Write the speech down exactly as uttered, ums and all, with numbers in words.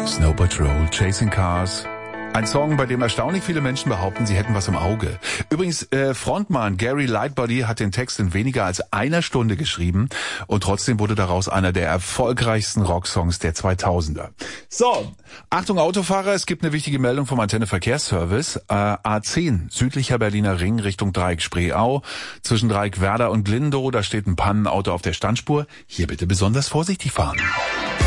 Snow Patrol, Chasing Cars. Ein Song, bei dem erstaunlich viele Menschen behaupten, sie hätten was im Auge. Übrigens, äh, Frontmann Gary Lightbody hat den Text in weniger als einer Stunde geschrieben und trotzdem wurde daraus einer der erfolgreichsten Rocksongs der zweitausender. So, Achtung Autofahrer, es gibt eine wichtige Meldung vom Antenne Verkehrsservice. Äh, A zehn, südlicher Berliner Ring Richtung Dreieck Spreeau, zwischen Dreieck Werder und Glindow, da steht ein Pannenauto auf der Standspur. Hier bitte besonders vorsichtig fahren.